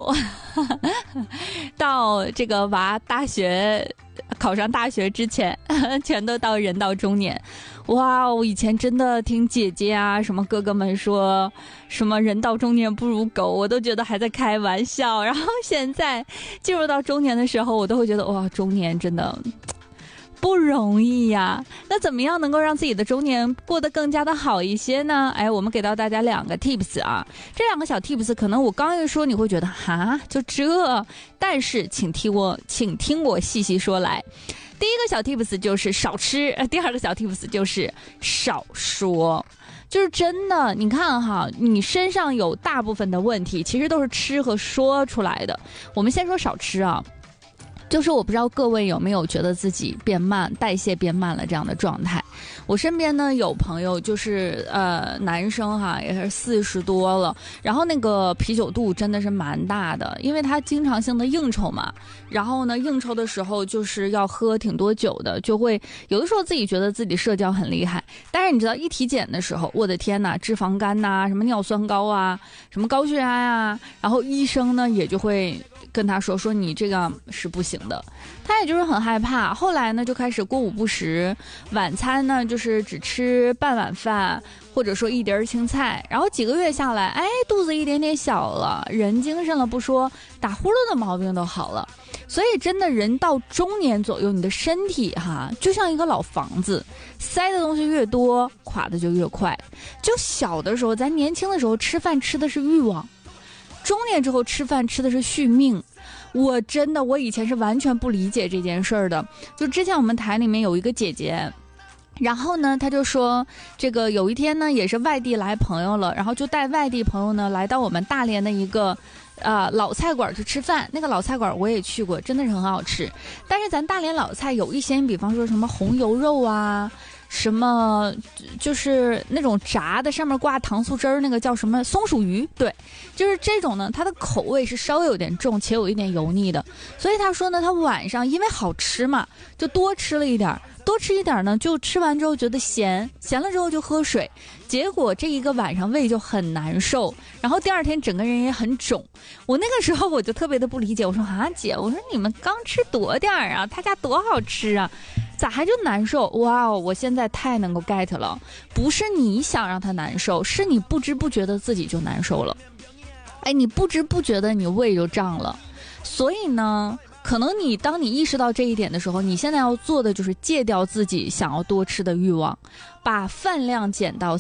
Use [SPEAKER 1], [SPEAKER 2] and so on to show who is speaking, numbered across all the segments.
[SPEAKER 1] 到这个娃大学考上大学之前，全都到人到中年。哇，我以前真的听姐姐啊什么哥哥们说什么人到中年不如狗，我都觉得还在开玩笑。然后现在进入到中年的时候，我都会觉得哇，中年真的不容易呀。那怎么样能够让自己的中年过得更加的好一些呢？我们给到大家2个 tips 啊。这2个小 tips 可能我刚一说你会觉得哈就这，但是请听我细细说来。第一个小 tips 就是少吃，第2个小 tips 就是少说。就是真的，你看哈，你身上有大部分的问题其实都是吃和说出来的。我们先说少吃啊，就是我不知道各位有没有觉得自己变慢，代谢变慢了这样的状态。我身边呢有朋友就是男生哈，也是40多了，然后那个啤酒肚真的是蛮大的，因为他经常性的应酬嘛，然后呢应酬的时候就是要喝挺多酒的，就会有的时候自己觉得自己社交很厉害，但是你知道一体检的时候，我的天哪，脂肪肝呐，什么尿酸高啊，什么高血压啊，然后医生呢也就会跟他说你这个是不行的，他也就是很害怕。后来呢就开始过午不食，晚餐呢就是只吃半碗饭，或者说一碟青菜，然后几个月下来，肚子一点点小了，人精神了不说，打呼噜的毛病都好了。所以真的人到中年左右，你的身体就像一个老房子，塞的东西越多，垮的就越快。就小的时候，咱年轻的时候吃饭吃的是欲望，中年之后吃饭吃的是续命。我以前是完全不理解这件事儿的。就之前我们台里面有一个姐姐，然后呢她就说这个有一天呢也是外地来朋友了，然后就带外地朋友呢来到我们大连的一个老菜馆去吃饭。那个老菜馆我也去过，真的是很好吃。但是咱大连老菜有一些，比方说什么红油肉啊，什么就是那种炸的上面挂糖醋汁儿，那个叫什么松鼠鱼，对，就是这种呢，它的口味是稍微有点重且有一点油腻的。所以他说呢，他晚上因为好吃嘛，就多吃了一点，多吃一点呢，就吃完之后觉得咸了之后就喝水，结果这一个晚上胃就很难受，然后第2天整个人也很肿。我那个时候我就特别的不理解，我说姐，我说你们刚吃多点啊，他家多好吃啊，咋还就难受？哇，我现在太能够 get 了，不是你想让他难受，是你不知不觉的自己就难受了。你不知不觉的你胃就胀了。所以呢，可能当你意识到这一点的时候，你现在要做的就是戒掉自己想要多吃的欲望，把饭量减到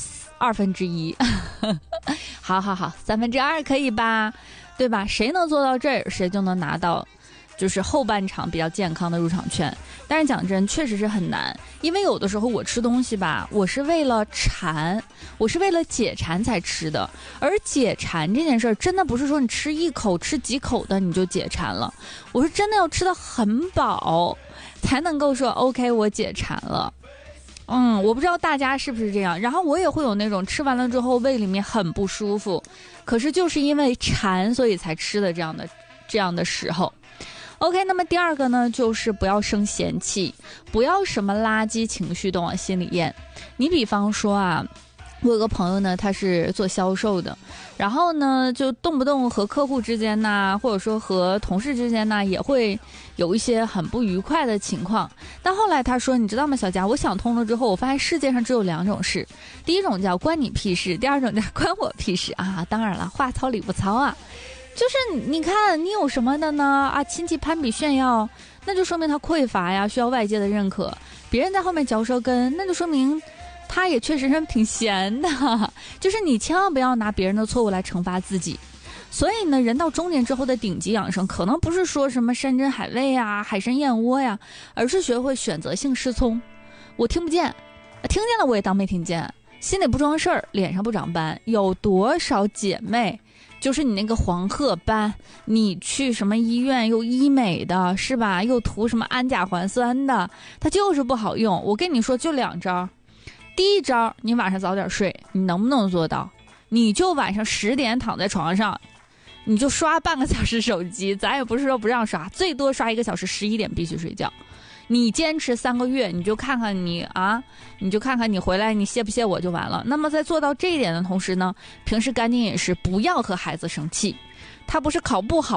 [SPEAKER 1] 1/2。好，2/3可以吧？对吧？谁能做到这儿，谁就能拿到就是后半场比较健康的入场券。但是讲真，确实是很难，因为有的时候我吃东西吧，我是为了馋，我是为了解馋才吃的。而解馋这件事儿，真的不是说你吃1口、吃几口的你就解馋了，我是真的要吃得很饱，才能够说 OK 我解馋了。我不知道大家是不是这样。然后我也会有那种吃完了之后胃里面很不舒服，可是就是因为馋所以才吃的这样的时候。OK， 那么第2个呢，就是不要生嫌弃，不要什么垃圾情绪都往心里咽。你比方说我有个朋友呢，他是做销售的，然后呢就动不动和客户之间呐，或者说和同事之间呐，也会有一些很不愉快的情况。但后来他说，你知道吗小佳，我想通了之后，我发现世界上只有2种事，第一种叫关你屁事，第2种叫关我屁事啊。当然了，话糙理不糙啊，就是你看你有什么的呢亲戚攀比炫耀，那就说明他匮乏呀，需要外界的认可。别人在后面嚼舌根，那就说明他也确实是挺闲的。就是你千万不要拿别人的错误来惩罚自己。所以呢，人到中年之后的顶级养生，可能不是说什么山珍海味啊、海参燕窝呀，而是学会选择性失聪。我听不见，听见了我也当没听见，心里不装事儿，脸上不长斑。有多少姐妹就是你那个黄褐斑，你去什么医院又医美的是吧，又涂什么氨甲环酸的，它就是不好用。我跟你说就2招。第一招，你晚上早点睡，你能不能做到？你就晚上10点躺在床上，你就刷半个小时手机，咱也不是说不让刷，最多刷1个小时，11点必须睡觉。你坚持3个月，你就看看你回来你谢不谢我就完了。那么在做到这一点的同时呢，平时干净饮食，不要和孩子生气。他不是考不好